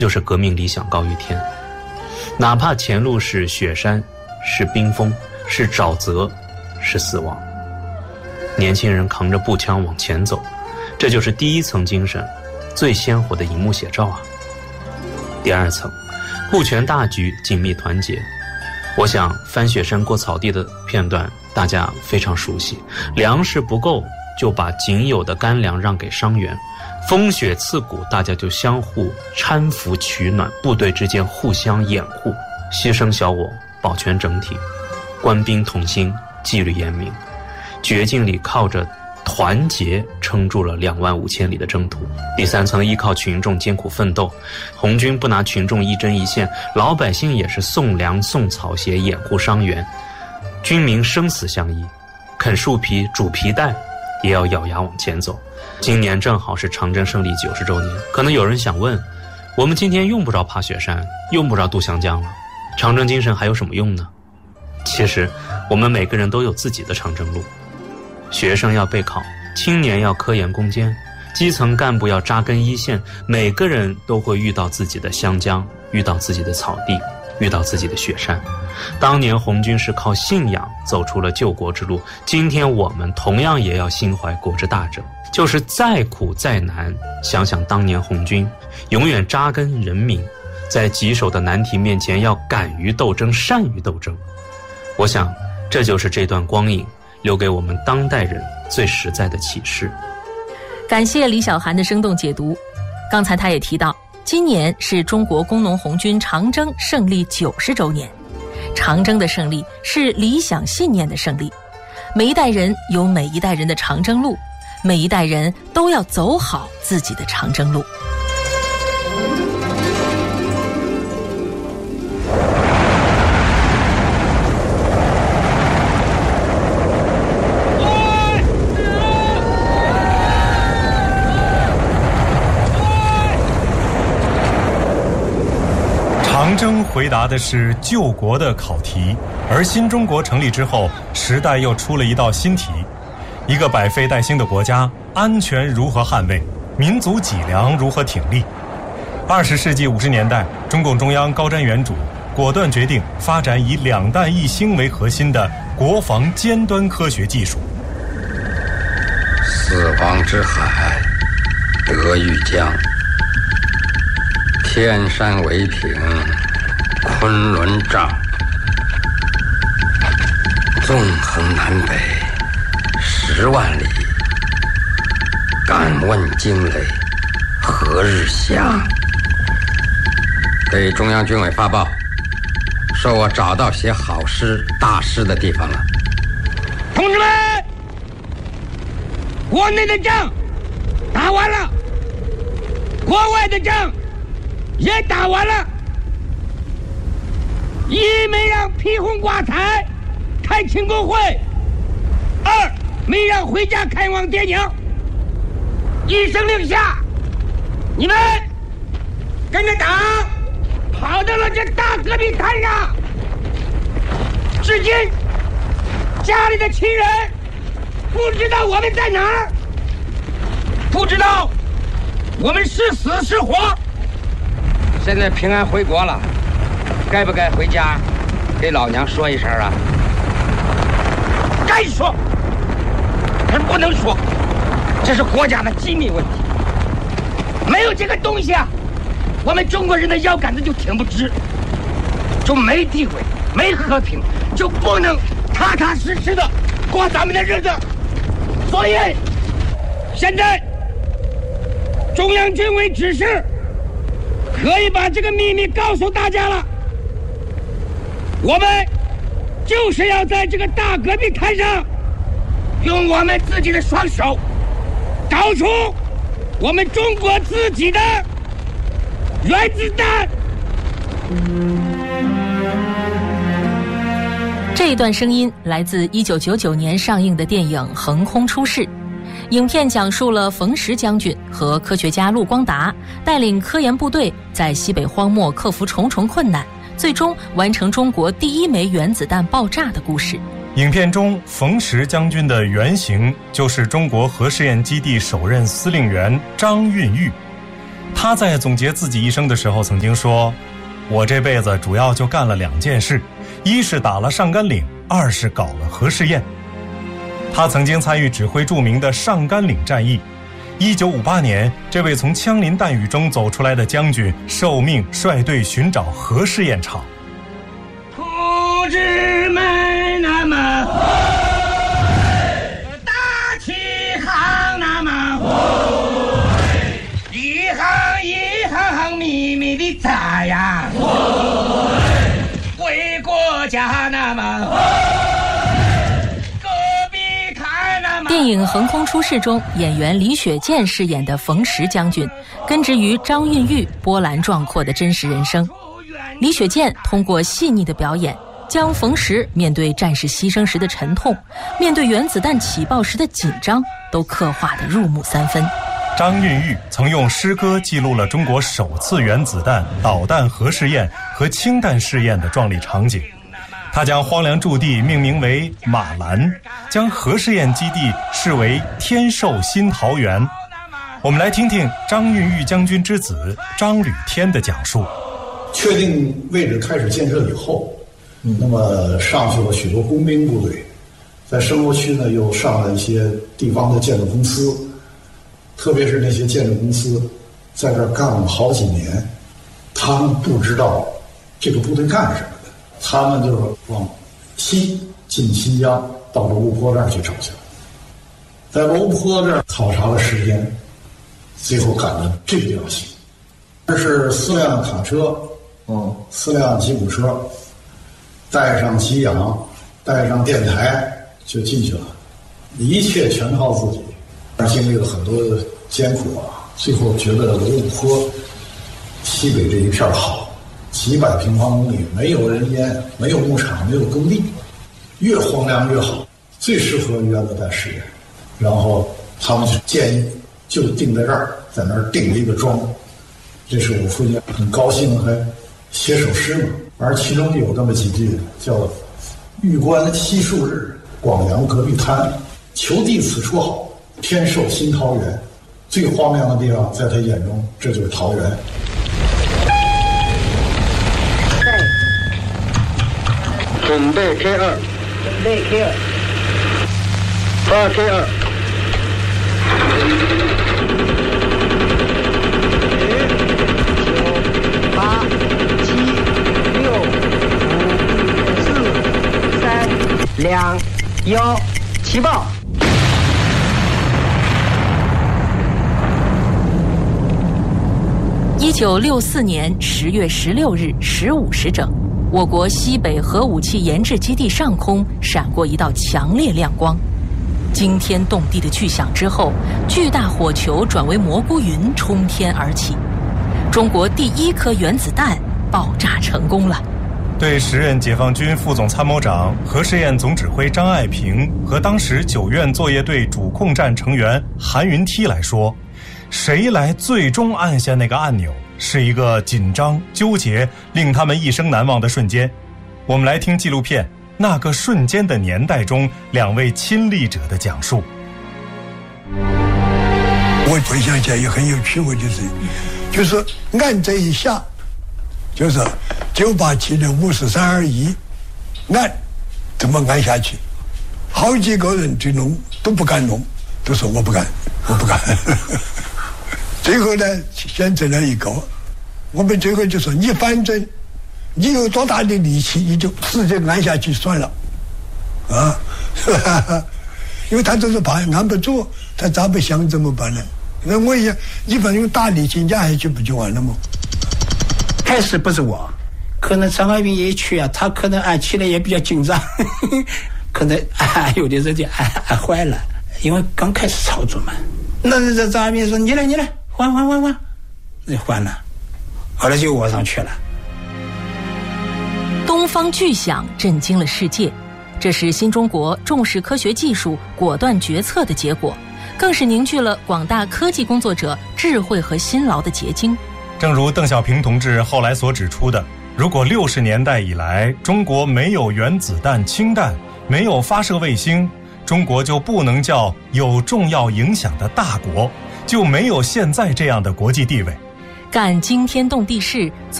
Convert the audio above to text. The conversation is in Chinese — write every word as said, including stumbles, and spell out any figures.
就是革命理想高于天。哪怕前路是雪山，是冰封，是沼泽，是死亡，年轻人扛着步枪往前走，这就是第一层精神最鲜活的荧幕写照啊。第二层，顾全大局，紧密团结。我想翻雪山过草地的片段大家非常熟悉，粮食不够就把仅有的干粮让给伤员，风雪刺骨大家就相互搀扶取暖，部队之间互相掩护，牺牲小我保全整体，官兵同心，纪律严明，绝境里靠着团结撑住了两万五千里的征途。第三层，依靠群众艰苦奋斗，红军不拿群众一针一线，老百姓也是送粮送草鞋掩护伤员，军民生死相依，啃树皮煮皮带也要咬牙往前走。今年正好是长征胜利九十周年，可能有人想问，我们今天用不着爬雪山，用不着渡湘江了，长征精神还有什么用呢？其实我们每个人都有自己的长征路，学生要备考，青年要科研攻坚，基层干部要扎根一线，每个人都会遇到自己的湘江，遇到自己的草地，遇到自己的雪山。当年红军是靠信仰走出了救国之路，今天我们同样也要心怀国之大者，就是再苦再难，想想当年红军永远扎根人民，在棘手的难题面前要敢于斗争，善于斗争。我想这就是这段光影留给我们当代人最实在的启示。 感谢李小涵的生动解读。刚才他也提到，今年是中国工农红军长征胜利九十周年。长征的胜利是理想信念的胜利，每一代人有每一代人的长征路，每一代人都要走好自己的长征路。 长征回答的是救国的考题，而新中国成立之后，时代又出了一道新题：一个百废待兴的国家，安全如何捍卫？民族脊梁如何挺立？二十世纪五十年代，中共中央高瞻远瞩，果断决定发展以两弹一星为核心的国防尖端科学技术。 四方之海，德育江，天山为平，昆仑丈，纵横南北十万里，敢问惊雷何日响？给中央军委发报，说我找到写好诗大诗的地方了。 同志们，国内的仗打完了，国外的仗也打完了。一，没让披红挂彩开庆功会；二，没让回家看望爹娘。一声令下，你们跟着党跑到了这大戈壁滩上。至今家里的亲人不知道我们在哪儿，不知道我们是死是活。现在平安回国了，该不该回家给老娘说一声啊？该说，可是不能说，这是国家的机密问题。没有这个东西啊，我们中国人的腰杆子就挺不直，就没地位，没和平，就不能踏踏实实的过咱们的日子。所以现在中央军委指示，可以把这个秘密告诉大家了。我们就是要在这个大戈壁滩上，用我们自己的双手，找出我们中国自己的原子弹。 这一段声音来自一九九九年上映的电影《横空出世》。影片讲述了冯石将军和科学家陆光达带领科研部队在西北荒漠克服重重困难，最终完成中国第一枚原子弹爆炸的故事。 影片中冯石将军的原型就是中国核试验基地首任司令员张运玉。 他在总结自己一生的时候曾经说，我这辈子主要就干了两件事，一是打了上甘岭，二是搞了核试验。他曾经参与指挥著名的上甘岭战役。一九五八年，这位从枪林弹雨中走出来的将军受命率队寻找核试验场。 同志们，那么打起航，那么一行一行密密的扎呀，为国家那么。 电影《横空出世》中，演员李雪健饰演的冯石将军，根植于张蕴玉波澜壮阔的真实人生。李雪健通过细腻的表演，将冯石面对战士牺牲时的沉痛，面对原子弹起爆时的紧张，都刻画得入木三分。 张蕴玉曾用诗歌记录了中国首次原子弹、导弹核试验和氢弹试验的壮丽场景。他将荒凉驻地命名为马兰，将核试验基地视为天寿新桃园。我们来听听张蕴玉将军之子张履天的讲述。 确定位置开始建设以后，那么上去了许多工兵部队，在生活区呢又上了一些地方的建筑公司，特别是那些建筑公司在这儿干了好几年，他们不知道这个部队干什么。他们就是往西进新疆，到罗布泊这儿去找去了。在罗布泊这儿考察了十天，最后赶到这个地方去。这是四辆卡车，嗯，四辆吉普车，带上给养，带上电台就进去了，一切全靠自己。经历了很多艰苦啊，最后觉得罗布泊西北这一片好。几百平方公里，没有人烟，没有牧场，没有耕地，越荒凉越好，最适合原子弹试验。然后他们就建议就定在这儿，在那儿定了一个桩。这是我父亲很高兴，还写首诗嘛。而其中有这么几句，叫“玉关西树日，广阳隔壁滩，求地此处好，天寿新桃源”。最荒凉的地方，在他眼中，这就是桃源。 准备 K 二， 准备 K 二， 发 K 二， 九八七六五四三两幺，起爆！ 一九六四年十月十六日十五时整。我国西北核武器研制基地上空闪过一道强烈亮光，惊天动地的巨响之后，巨大火球转为蘑菇云冲天而起，中国第一颗原子弹爆炸成功了。 对时任解放军副总参谋长、核试验总指挥张爱萍和当时九院作业队主控站成员韩云梯来说，谁来最终按下那个按钮，是一个紧张、纠结、令他们一生难忘的瞬间。我们来听纪录片《那个瞬间的年代》中两位亲历者的讲述。 我回想起来也很有趣，我就是就是按这一下，就是九八七的五十三二一，按怎么按下去？好几个人去弄都不敢弄，都说我不敢，我不敢。最后呢，选择了一个，我们最后就说你反正你有多大的力气，你就直接按下去算了，啊，因为他就是怕按不住，他咋不想怎么办呢？那我也你反正用大力气压下去不就完了吗？ 开始不是我，可能张爱萍也去啊，他可能按起来也比较紧张，可能按有的人就按按坏了，因为刚开始操作嘛。那这张爱萍说你来你来。换换换换，那换了，后来就握上去了。 东方巨响震惊了世界，这是新中国重视科学技术、果断决策的结果，更是凝聚了广大科技工作者智慧和辛劳的结晶。 正如邓小平同志后来所指出的，如果六十年代以来中国没有原子弹、氢弹，没有发射卫星，中国就不能叫有重要影响的大国，就没有现在这样的国际地位。 干惊天动地事。